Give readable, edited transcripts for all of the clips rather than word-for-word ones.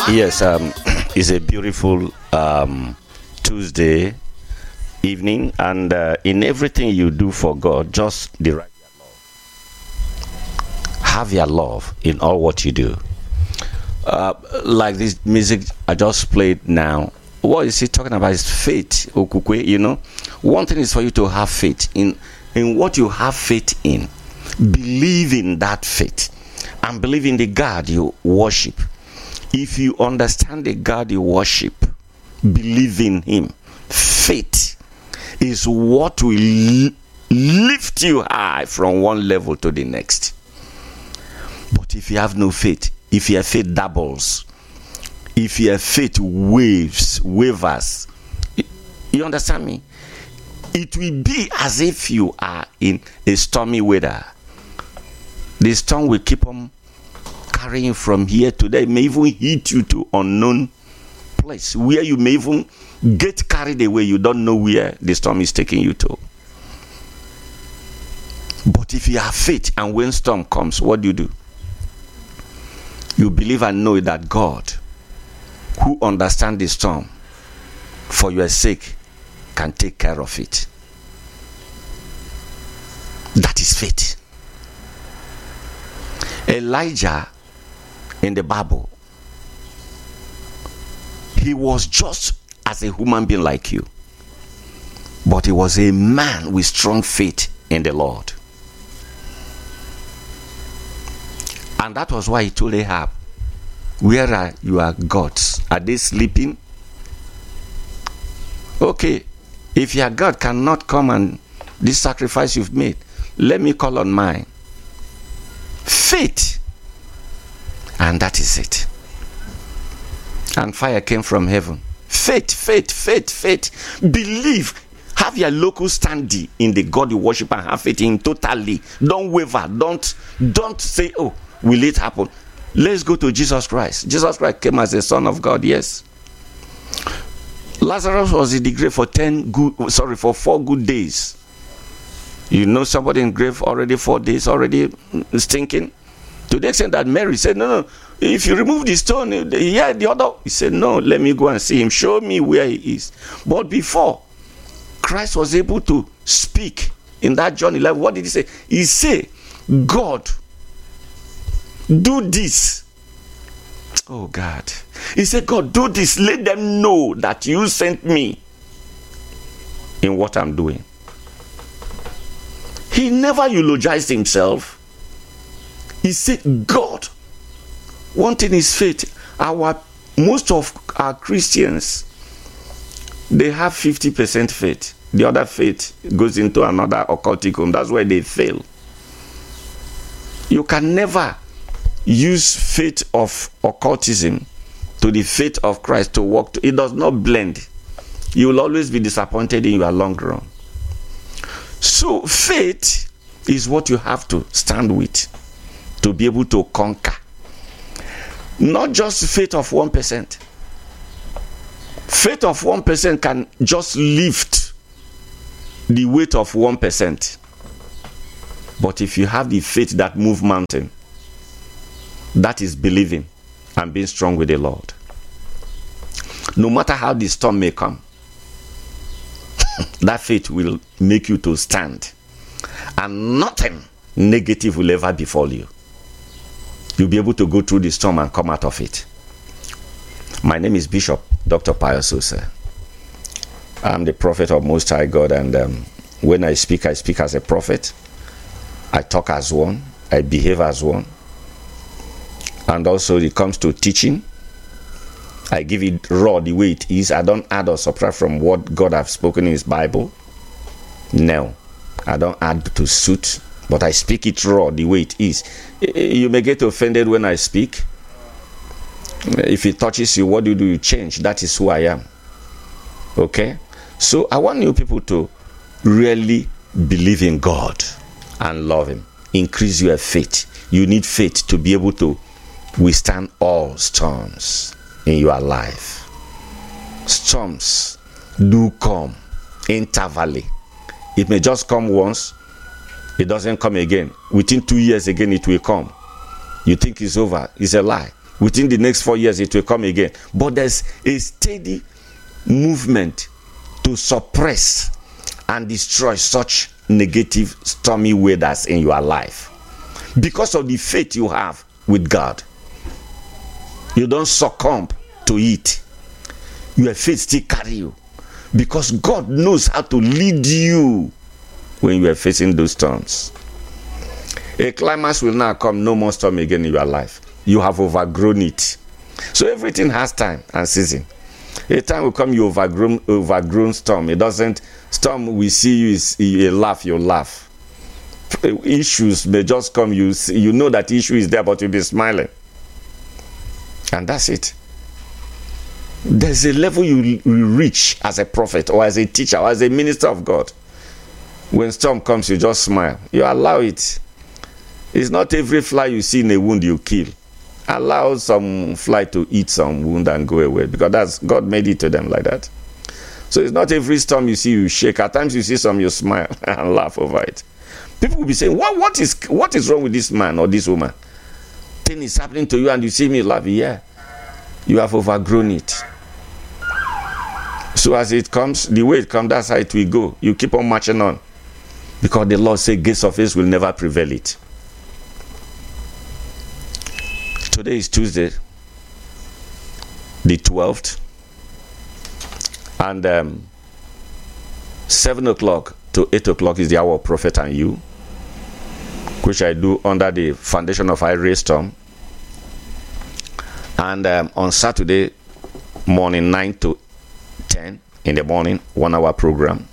Yes, it's a beautiful Tuesday evening, and in everything you do for God, just derive your love. Have your love in all what you do. Like this music I just played now, what is he talking about? Is faith, Okukwe. You know, one thing is for you to have faith in what you have faith in. Believe in that faith, and believe in the God you worship. If you understand the God you worship, believe in him. Faith is what will lift you high from one level to the next. But if you have no faith, if your faith doubles, if your faith wavers, you understand me? It will be as if you are in a stormy weather. The storm will keep on carrying from here to there. It may even hit you to unknown place where you may even get carried away. You don't know where the storm is taking you to. But if you have faith, and when storm comes, what do? You believe and know that God, who understands the storm for your sake, can take care of it. That is faith. Elijah in the Bible, he was just as a human being like you, but he was a man with strong faith in the Lord. And that was why he told Ahab, where are your gods? Are they sleeping? Okay, if your God cannot come and this sacrifice you've made, let me call on mine. Faith. And that is it. And fire came from heaven. Faith. Believe. Have your local standing in the God you worship and have faith in totally. Don't waver. Don't say, oh, will it happen? Let's go to Jesus Christ. Jesus Christ came as a son of God, yes. Lazarus was in the grave for 4 good days. You know somebody in grave already 4 days, already stinking. To the extent that Mary said, no, if you remove the stone, the other. He said, no, let me go and see him. Show me where he is. But before Christ was able to speak in that John 11, what did he say? He said, God, do this. Oh God. He said, God, do this. Let them know that you sent me in what I'm doing. He never eulogized himself. He said, God. One thing is faith. Most of our Christians, they have 50% faith. The other faith goes into another occulticum. That's where they fail. You can never use faith of occultism to the faith of Christ to work. It does not blend. You will always be disappointed in your long run. So faith is what you have to stand with to be able to conquer. Not just faith of 1%. Faith of 1% can just lift the weight of 1%. But if you have the faith that moves mountain, that is believing and being strong with the Lord. No matter how the storm may come, that faith will make you to stand. And nothing negative will ever befall you. You'll be able to go through the storm and come out of it. My name is Bishop Dr. Pius Ose. I'm the prophet of Most High God, and when I speak as a prophet. I talk as one. I behave as one. And also it comes to teaching. I give it raw the way it is. I don't add or subtract from what God has spoken in his Bible. No. I don't add to suit, but I speak it raw the way it is. You may get offended when I speak. If it touches you, what do? You change. That is who I am. Okay? So I want you people to really believe in God and love him. Increase your faith. You need faith to be able to withstand all storms in your life. Storms do come intervally. It may just come once, it doesn't come again. Within 2 years again it will come. You think it's over. It's a lie. Within the next 4 years, it will come again. But there's a steady movement to suppress and destroy such negative, stormy weathers in your life. Because of the faith you have with God, you don't succumb to it. Your faith still carry you. Because God knows how to lead you when you are facing those storms. A climax will now come, no more storm again in your life. You have overgrown it. So everything has time and season. A time will come, you overgrown storm. It doesn't, storm we see you, you laugh, you laugh. Issues may just come, you know that issue is there, but you'll be smiling. And that's it. There's a level you reach as a prophet or as a teacher or as a minister of God. When storm comes, you just smile. You allow it. It's not every fly you see in a wound you kill. Allow some fly to eat some wound and go away, because that's God made it to them like that. So it's not every storm you see you shake. At times you see some, you smile and laugh over it. People will be saying, what is wrong with this man or this woman? Thing is happening to you and you see me laugh. Yeah, you have overgrown it. So as it comes, the way it comes, that's how it will go. You keep on marching on. Because the Lord said, gates of hate will never prevail it. Today is Tuesday, the 12th. And 7 o'clock to 8 o'clock is the hour of Prophet and You, which I do under the foundation of Ira Storm. And on Saturday morning, 9 to 10 in the morning, 1 hour program.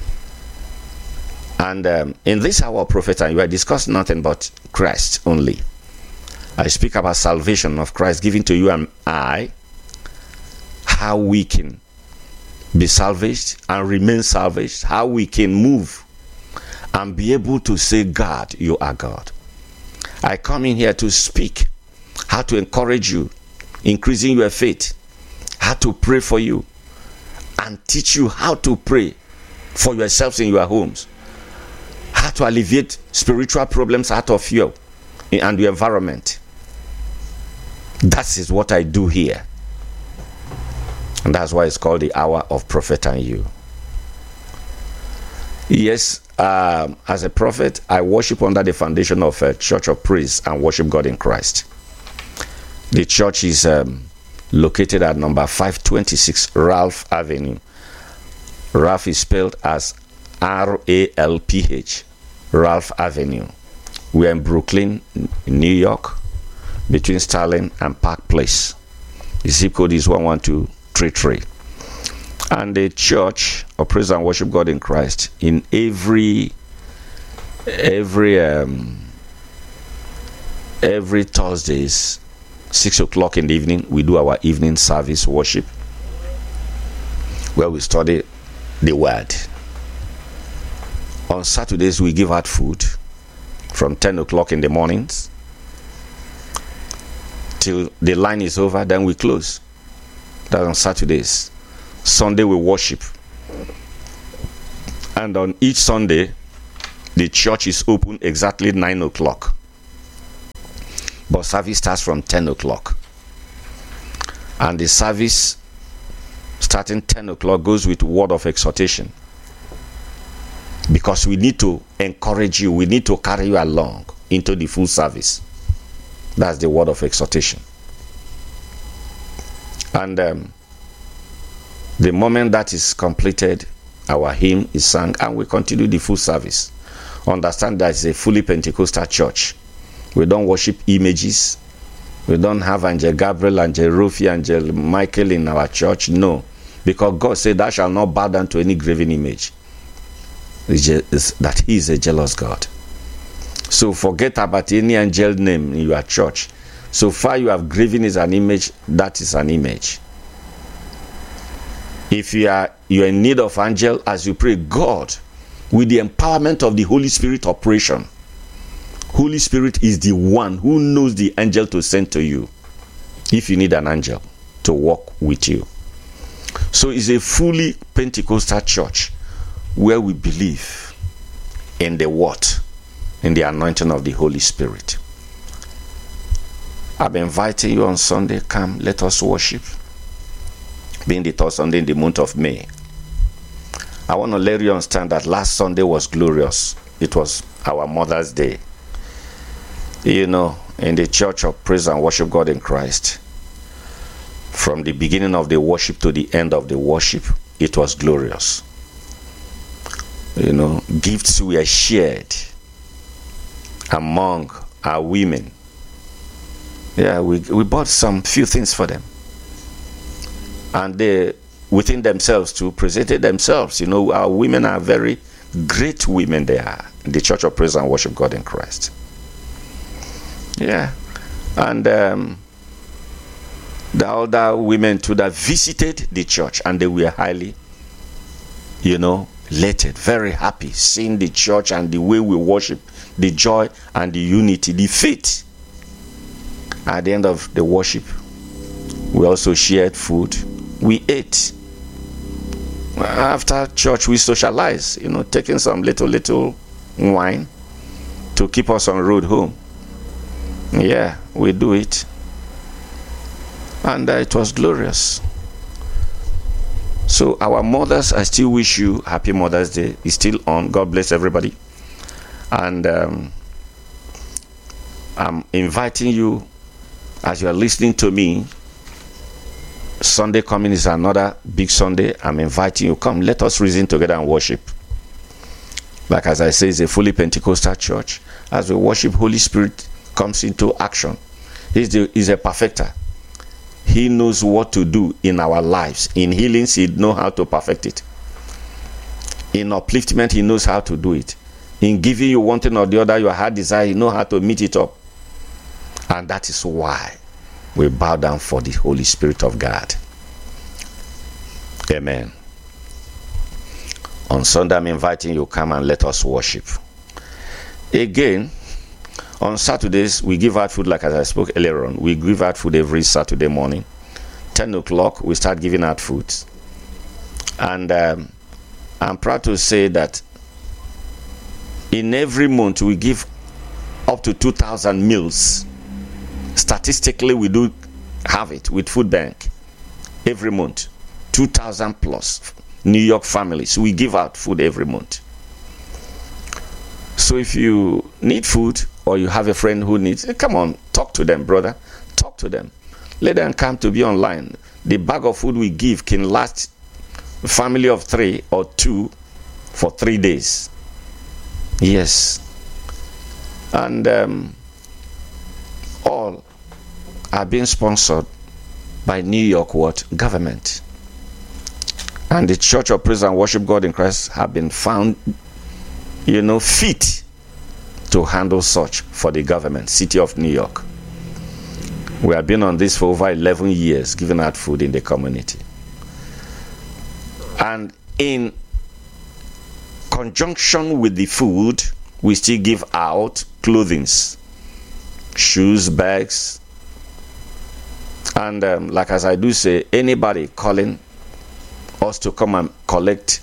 And in this hour of Prophet and You, I discuss nothing but Christ only. I speak about salvation of Christ given to you and I, how we can be salvaged and remain salvaged, how we can move and be able to say, God, you are God. I come in here to speak how to encourage you, increasing your faith, how to pray for you, and teach you how to pray for yourselves in your homes, how to alleviate spiritual problems out of you and your environment. That is what I do here. And that's why it's called the hour of Prophet and You. Yes, as a prophet, I worship under the foundation of a church of praise and worship God in Christ. The church is located at number 526 Ralph Avenue. Ralph is spelled as R-A-L-P-H, Ralph Avenue. We're in Brooklyn, New York, between Starling and Park Place. The zip code is 11233. And the church of praise and worship God in Christ, in every Thursdays, 6 o'clock in the evening, we do our evening service worship, where we study the word. On Saturdays, we give out food from 10 o'clock in the mornings till the line is over, then we close. That's on Saturdays. Sunday we worship. And on each Sunday, the church is open exactly 9 o'clock. But service starts from 10 o'clock. And the service starting 10 o'clock goes with word of exhortation. Because we need to encourage you, we need to carry you along into the full service. That's the word of exhortation. And the moment that is completed, our hymn is sung and we continue the full service. Understand that it's a fully Pentecostal church. We don't worship images. We don't have Angel Gabriel, Angel Rufi, Angel Michael in our church. No. Because God said, thou shalt not bow down to any graven image. That he is a jealous God. So forget about any angel name in your church. So far you have graven is an image, that is an image. If you're in need of angel, as you pray, God, with the empowerment of the Holy Spirit operation, Holy Spirit is the one who knows the angel to send to you if you need an angel to walk with you. So it's a fully Pentecostal church where we believe in the what? In the anointing of the Holy Spirit. I'm inviting you on Sunday. Come, let us worship. Being the third Sunday in the month of May. I want to let you understand that last Sunday was glorious. It was our Mother's Day. You know, in the Church of Praise and Worship God in Christ, from the beginning of the worship to the end of the worship, it was glorious. You know, gifts were shared among our women. Yeah, we bought some few things for them. And they, within themselves too, presented themselves. You know, our women are very great women they are in the Church of Praise and Worship God in Christ. Yeah. And the older women too that visited the church, and they were highly, you know, elated, very happy, seeing the church and the way we worship, the joy and the unity, the faith. At the end of the worship, we also shared food. We ate. After church, we socialized, you know, taking some little wine to keep us on road home. Yeah, we do it. And it was glorious. So our mothers, I still wish you happy Mother's Day. It's still on. God bless everybody. And I'm inviting you, as you are listening to me, Sunday coming is another big Sunday. I'm inviting you, come, let us reason together and worship. Like as I say, it's a fully Pentecostal church. As we worship, Holy Spirit comes into action. He's a perfecter. He knows what to do in our lives. In healings, he knows how to perfect it. In upliftment, he knows how to do it. In giving you one thing or the other, your heart desire, he knows how to meet it up. And that is why we bow down for the Holy Spirit of God. Amen. On Sunday, I'm inviting you, come and let us worship. Again, on Saturdays, we give out food, like as I spoke earlier on. We give out food every Saturday morning. 10 o'clock, we start giving out food. And I'm proud to say that in every month, we give up to 2,000 meals. Statistically, we do have it with Food Bank. Every month, 2,000 plus New York families. We give out food every month. So if you need food, or you have a friend who needs it, come on, talk to them, brother. Talk to them. Let them come to be online. The bag of food we give can last a family of 3 or 2 for 3 days. Yes. And all are being sponsored by New York government. And the Church of Praise and Worship God in Christ have been found, you know, fit to handle such for the government, City of New York. We have been on this for over 11 years, giving out food in the community. And in conjunction with the food, we still give out clothing, shoes, bags. And like as I do say, anybody calling us to come and collect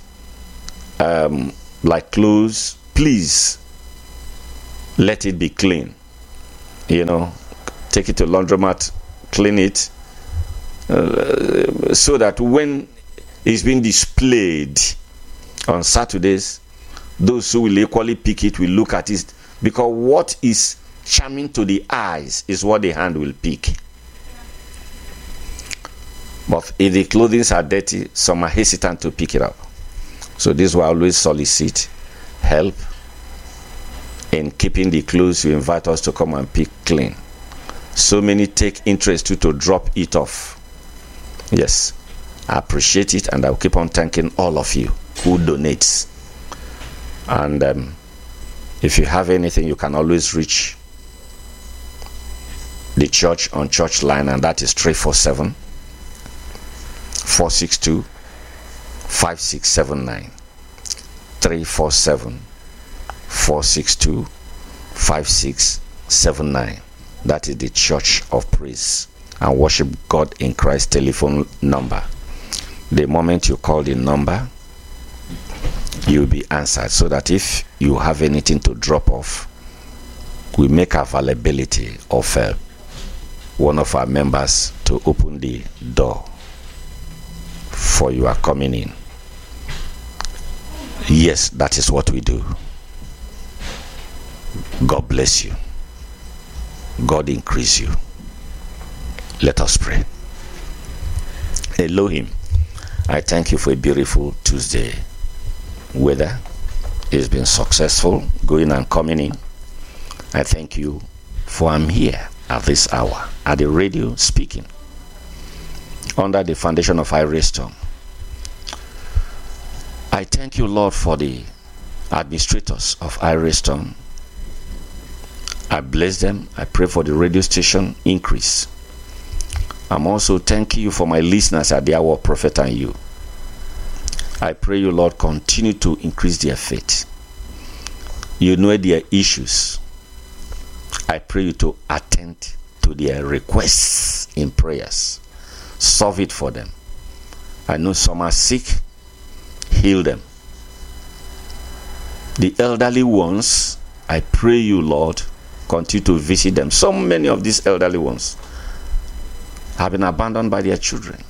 like clothes, please let it be clean. You know, take it to laundromat, clean it, so that when it's being displayed on Saturdays, those who will equally pick it will look at it, because what is charming to the eyes is what the hand will pick. But if the clothing are dirty, some are hesitant to pick it up. So this will always solicit help in keeping the clothes you invite us to come and pick clean. So many take interest to drop it off. Yes, I appreciate it, and I'll keep on thanking all of you who donates. And if you have anything, you can always reach the church on church line, and that is 347-462-5679. 347-462-5679. That is the Church of Praise and Worship God in Christ telephone number. The moment you call the number, you'll be answered, so that if you have anything to drop off, we make availability of help. one of our members to open the door for you are coming in. Yes, that is what we do. God bless you. God increase you. Let us pray. Elohim, I thank you for a beautiful Tuesday weather. It's been successful going and coming in. I thank you for I'm here at this hour at the radio speaking under the foundation of Iriston. I thank you, Lord, for the administrators of Iriston. I bless them. I pray for the radio station increase. I'm also thanking you for my listeners at the hour of Prophet and you. I pray you, Lord, continue to increase their faith. You know their issues. I pray you to attend to their requests in prayers. Solve it for them. I know some are sick. Heal them. The elderly ones, I pray you, Lord, continue to visit them. So many of these elderly ones have been abandoned by their children.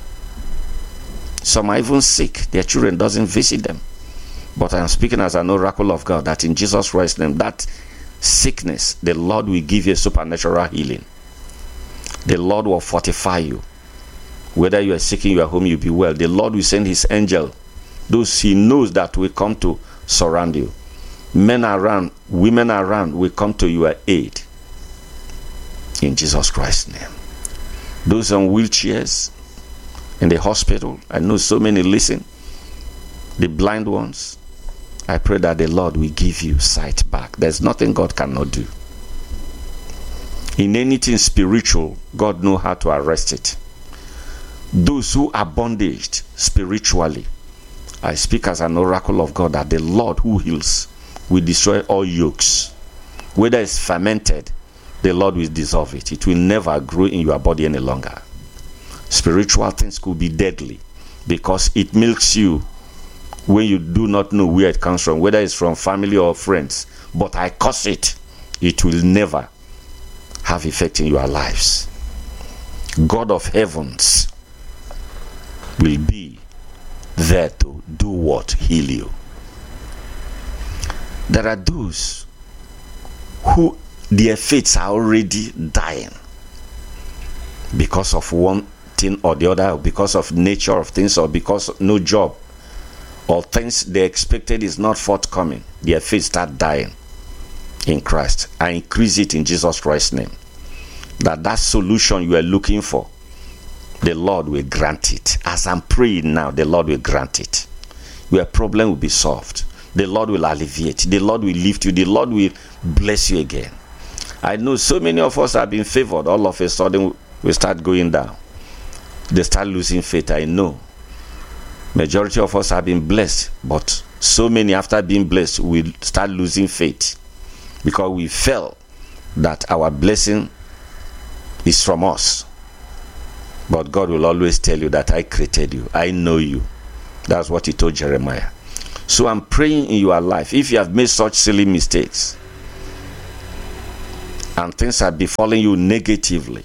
Some are even sick. Their children doesn't visit them. But I am speaking as an oracle of God that in Jesus Christ's name, that sickness, the Lord will give you a supernatural healing. The Lord will fortify you. Whether you are sick in your home, you'll be well. The Lord will send his angel. Those he knows that will come to surround you. Men around, women around will come to your aid. In Jesus Christ's name. Those on wheelchairs in the hospital, I know so many listen. The blind ones, I pray that the Lord will give you sight back. There's nothing God cannot do. In anything spiritual, God knows how to arrest it. Those who are bondaged spiritually, I speak as an oracle of God that the Lord who heals will destroy all yokes. Whether it's fermented, the Lord will dissolve it. It will never grow in your body any longer. Spiritual things could be deadly because it milks you when you do not know where it comes from, whether it's from family or friends. But I curse it. It will never have effect in your lives. God of heavens will be there to do what? Heal you. There are those who their faiths are already dying because of one thing or the other, or because of nature of things, or because of no job, or things they expected is not forthcoming. Their faith start dying in Christ. I increase it in Jesus Christ's name. That solution you are looking for, the Lord will grant it. As I'm praying now, the Lord will grant it. Your problem will be solved. The Lord will alleviate. The Lord will lift you. The Lord will bless you again. I know so many of us have been favored. All of a sudden, we start going down. They start losing faith. I know. Majority of us have been blessed. But so many after being blessed, we start losing faith. Because we felt that our blessing is from us. But God will always tell you that I created you. I know you. That's what he told Jeremiah. So I'm praying in your life, if you have made such silly mistakes and things are befalling you negatively,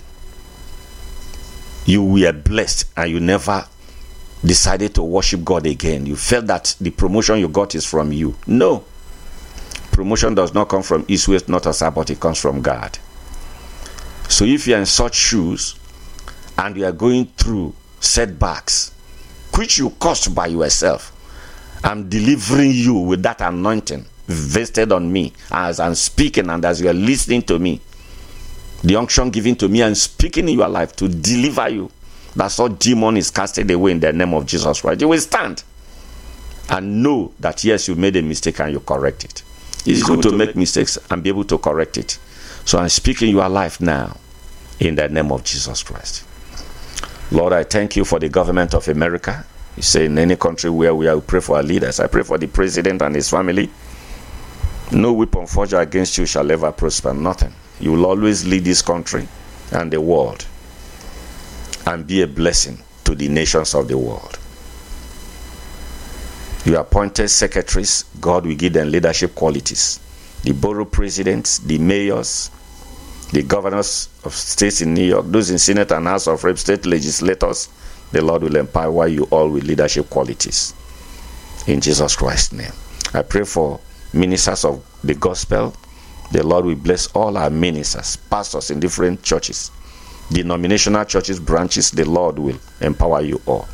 you were blessed and you never decided to worship God again. You felt that the promotion you got is from you. No. Promotion does not come from east, west, north or south, but it comes from God. So if you are in such shoes and you are going through setbacks, which you caused by yourself, I'm delivering you with that anointing vested on me as I'm speaking and as you are listening to me. The unction given to me and speaking in your life to deliver you. That's all demon is casted away in the name of Jesus Christ. You will stand and know that yes, you made a mistake and you correct it. It's good to make mistakes and be able to correct it. So I'm speaking your life now in the name of Jesus Christ. Lord, I thank you for the government of America. You say in any country where we are, we pray for our leaders. I pray for the president and his family. No weapon forged against you shall ever prosper. Nothing. You will always lead this country and the world and be a blessing to the nations of the world. You appointed secretaries. God will give them leadership qualities. The borough presidents, the mayors, the governors of states in New York, those in Senate and House of Reps, state legislators, the Lord will empower you all with leadership qualities. In Jesus Christ's name. I pray for ministers of the gospel. The Lord will bless all our ministers, pastors in different churches, denominational churches, branches. The Lord will empower you all.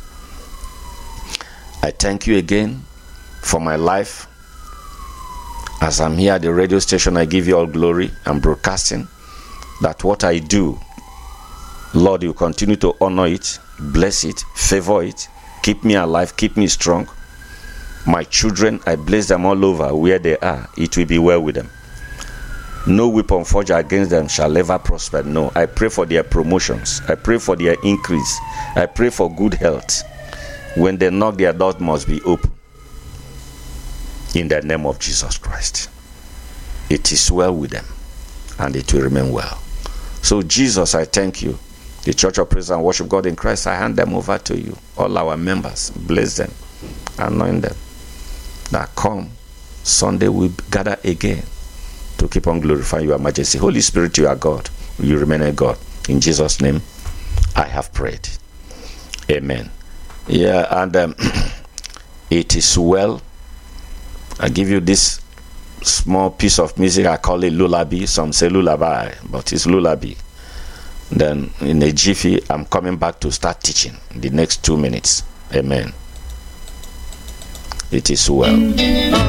I thank you again for my life. As I'm here at the radio station, I give you all glory. I'm broadcasting that what I do, Lord, you continue to honor it, bless it, favor it, keep me alive, keep me strong. My children, I bless them all over where they are. It will be well with them. No weapon forged against them shall ever prosper. No, I pray for their promotions. I pray for their increase. I pray for good health. When they knock, their doors must be open. In the name of Jesus Christ. It is well with them, and it will remain well. So Jesus, I thank you. The Church of Praise and Worship God in Christ, I hand them over to you. All our members, bless them, anoint them. Now come, Sunday we'll gather again to keep on glorifying your majesty. Holy Spirit, you are God. You remain a God. In Jesus' name, I have prayed. Amen. Yeah, and it is well. I give you this small piece of music. I call it lullaby. Some say lullaby, but it's lullaby. Then in a jiffy, I'm coming back to start teaching in the next 2 minutes. Amen. It is well.